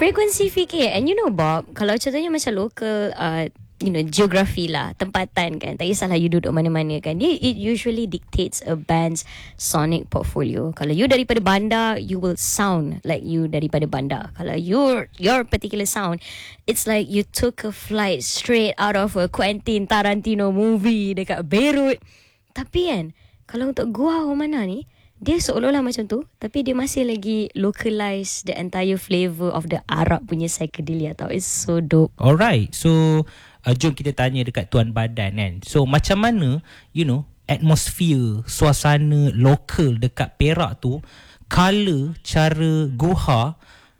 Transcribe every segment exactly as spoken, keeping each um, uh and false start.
Frequency fikir. And you know Bob, kalau contohnya macam local uh, you know, geografi lah, tempatan kan, tak kisahlah you duduk mana-mana kan, dia, it usually dictates a band's sonic portfolio. Kalau you daripada bandar, you will sound like you daripada bandar. Kalau your your particular sound, it's like you took a flight straight out of a Quentin Tarantino movie dekat Beirut. Tapi kan, kalau untuk gua Romana ni, dia seolah-olah macam tu, tapi dia masih lagi localize the entire flavour of the Arab punya psychedelia tau. It's so dope. Alright, so uh, jom kita tanya dekat Tuan Badan kan. So macam mana, you know, atmosphere, suasana lokal dekat Perak tu, color, cara Goha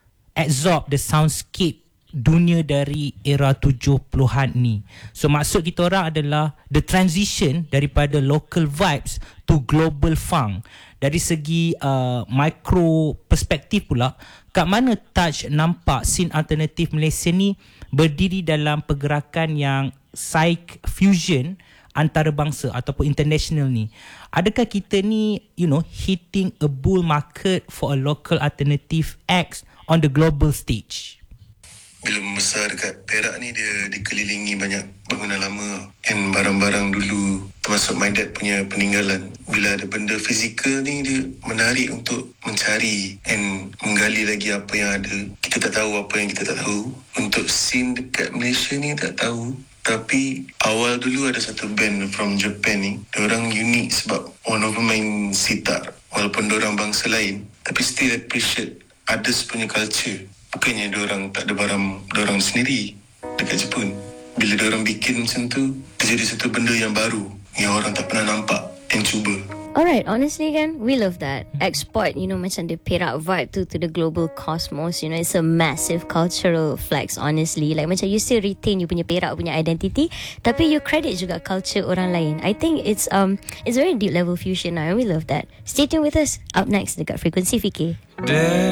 absorb the soundscape dunia dari era tujuh puluhan ni. So maksud kita orang adalah the transition daripada local vibes to global funk. Dari segi uh, micro perspektif pula, kat mana Touch nampak scene alternatif Malaysia ni berdiri dalam pergerakan yang psych fusion antarabangsa ataupun international ni. Adakah kita ni, you know, hitting a bull market for a local alternative acts on the global stage? Bila membesar dekat Perak ni, dia dikelilingi banyak bangunan lama and barang-barang dulu, termasuk my dad punya peninggalan. Bila ada benda fizikal ni, dia menarik untuk mencari and menggali lagi apa yang ada. Kita tak tahu apa yang kita tak tahu. Untuk scene dekat Malaysia ni tak tahu. Tapi awal dulu ada satu band from Japan ni, diorang unik sebab one of them main sitar. Walaupun diorang bangsa lain, tapi still appreciate others punya culture. Bukannya diorang tak ada barang diorang sendiri dekat Jepun. Bila diorang bikin macam tu, terjadi satu benda yang baru yang orang tak pernah nampak and cuba. Alright, honestly kan, we love that. Export, you know, macam the Perak vibe tu to the global cosmos. You know, it's a massive cultural flex, honestly. Like macam you still retain you punya Perak punya identity, tapi you credit juga culture orang lain. I think it's um it's very deep level fusion now, and we love that. Stay tuned with us. Up next dekat Frequency Fikir.